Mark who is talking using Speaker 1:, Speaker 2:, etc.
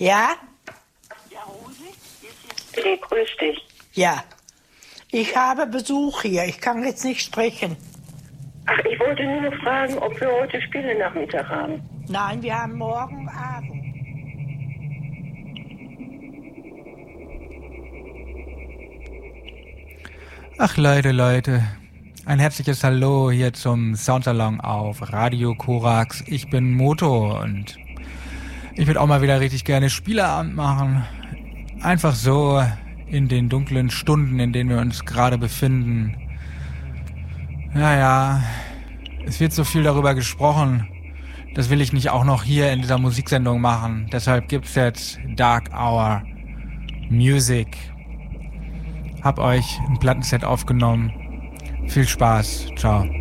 Speaker 1: Ja?
Speaker 2: Ja, Rosi, hey, grüß dich.
Speaker 1: Ja. Ich habe Besuch hier. Ich kann jetzt nicht sprechen.
Speaker 2: Ach, ich wollte nur noch fragen, ob wir heute Spiele-Nachmittag haben.
Speaker 1: Nein, wir haben morgen Abend.
Speaker 3: Ach Leute, ein herzliches Hallo hier zum Soundsalon auf Radio Korax. Ich bin Moto und ich würde auch mal wieder richtig gerne Spieleabend machen. Einfach so in den dunklen Stunden, in denen wir uns gerade befinden. Naja, es wird so viel darüber gesprochen. Das will ich nicht auch noch hier in dieser Musiksendung machen. Deshalb gibt's jetzt Dark Hour Music. Hab euch ein Plattenset aufgenommen. Viel Spaß. Ciao.